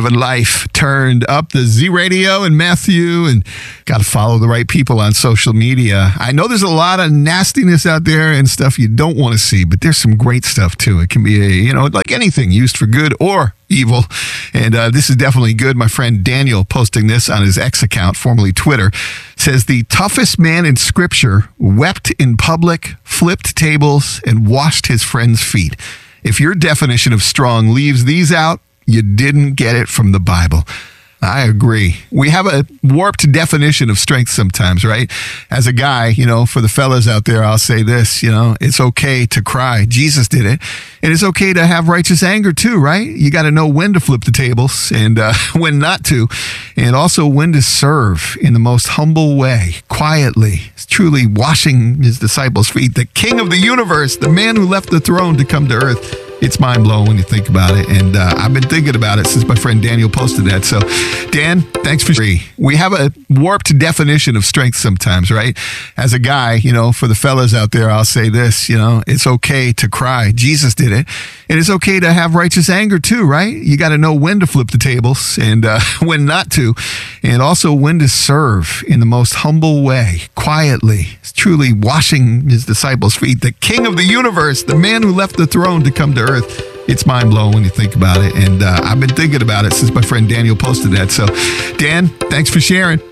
living life. Turned up the Z Radio and Matthew, and got to follow the right people on social media. I know there's a lot of nastiness out there and stuff you don't want to see, but there's some great stuff too. It can be, like anything, used for good or evil. And this is definitely good. My friend Daniel, posting this on his X account, formerly Twitter, says the toughest man in Scripture wept in public, flipped tables, and washed his friends' feet. If your definition of strong leaves these out, you didn't get it from the Bible. I agree. We have a warped definition of strength sometimes, right? As a guy, for the fellas out there, I'll say this, it's okay to cry. Jesus did it. And it's okay to have righteous anger too, right? You got to know when to flip the tables and when not to, and also when to serve in the most humble way, quietly, truly washing his disciples' feet. The King of the universe, the man who left the throne to come to earth. It's mind-blowing when you think about it, and I've been thinking about it since my friend Daniel posted that. So, Dan, thanks for free. We have a warped definition of strength sometimes, right? As a guy, for the fellas out there, I'll say this, it's okay to cry. Jesus did it. And it's okay to have righteous anger too, right? You got to know when to flip the tables and when not to, and also when to serve in the most humble way, quietly, truly washing his disciples' feet. The King of the universe, the man who left the throne to come to earth. It's mind-blowing when you think about it. And I've been thinking about it since my friend Daniel posted that. So, Dan, thanks for sharing.